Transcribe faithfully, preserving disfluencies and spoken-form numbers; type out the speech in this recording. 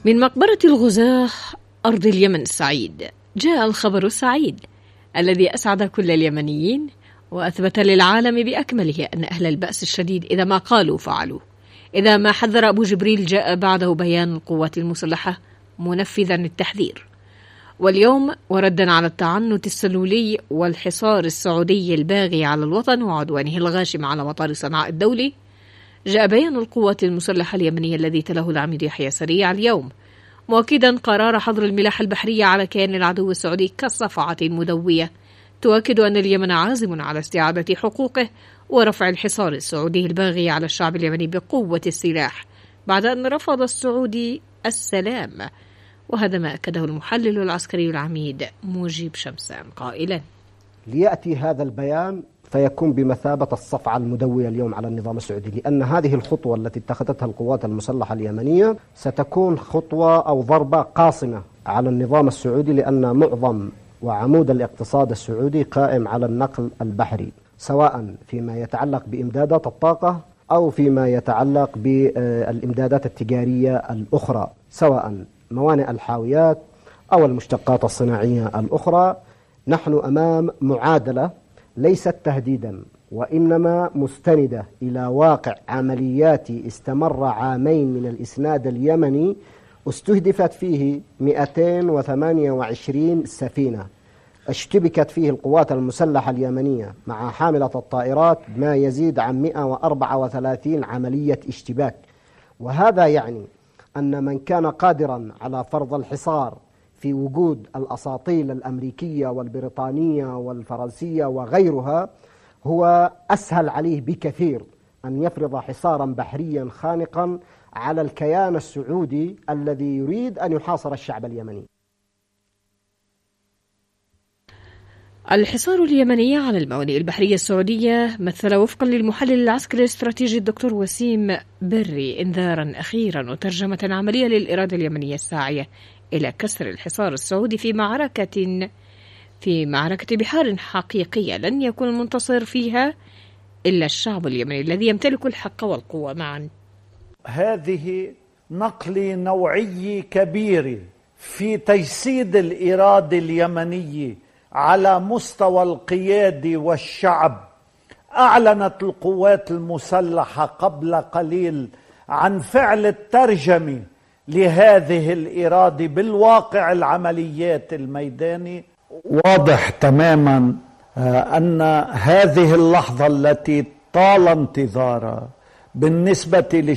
من مقبرة الغزاة أرض اليمن السعيد جاء الخبر السعيد الذي أسعد كل اليمنيين وأثبت للعالم بأكمله أن أهل البأس الشديد إذا ما قالوا فعلوا، إذا ما حذر أبو جبريل جاء بعده بيان القوات المسلحة منفذا التحذير. واليوم وردا على التعنت السلولي والحصار السعودي الباغي على الوطن وعدوانه الغاشم على مطار صنعاء الدولي، جاء بيان القوات المسلحة اليمنية الذي تلاه العميد يحيى سريع اليوم مؤكدا قرار حظر الملاحة البحرية على كيان العدو السعودي كالصفعة مدوية تؤكد أن اليمن عازم على استعادة حقوقه ورفع الحصار السعودي الباغي على الشعب اليمني بقوة السلاح بعد أن رفض السعودي السلام. وهذا ما أكده المحلل العسكري العميد مجيب شمسان قائلا: ليأتي هذا البيان فيكون بمثابة الصفعة المدوية اليوم على النظام السعودي، لأن هذه الخطوة التي اتخذتها القوات المسلحة اليمنية ستكون خطوة أو ضربة قاصمة على النظام السعودي، لأن معظم وعمود الاقتصاد السعودي قائم على النقل البحري، سواء فيما يتعلق بإمدادات الطاقة أو فيما يتعلق بالإمدادات التجارية الأخرى، سواء موانئ الحاويات أو المشتقات الصناعية الأخرى. نحن أمام معادلة ليست تهديدا وإنما مستندة إلى واقع عمليات استمر عامين من الإسناد اليمني استهدفت فيه مئتين وثمانية وعشرين سفينة، اشتبكت فيه القوات المسلحة اليمنية مع حاملة الطائرات ما يزيد عن مئة وأربعة وثلاثين عملية اشتباك. وهذا يعني أن من كان قادرا على فرض الحصار في وجود الأساطيل الأمريكية والبريطانية والفرنسية وغيرها هو أسهل عليه بكثير أن يفرض حصارا بحريا خانقا على الكيان السعودي الذي يريد أن يحاصر الشعب اليمني. الحصار اليمني على الموانئ البحرية السعودية مثل وفقا للمحلل العسكري الاستراتيجي الدكتور وسيم بري انذارا أخيرا وترجمة عملية للإرادة اليمنية الساعية إلى كسر الحصار السعودي في معركة في معركة بحار حقيقية لن يكون المنتصر فيها إلا الشعب اليمني الذي يمتلك الحق والقوة معا. هذه نقلة نوعية كبيرة في تجسيد الإرادة اليمنية على مستوى القيادة والشعب. أعلنت القوات المسلحة قبل قليل عن فعل الترجمة لهذه الإرادة بالواقع العمليات الميداني. واضح تماما أن هذه اللحظة التي طال انتظارها بالنسبة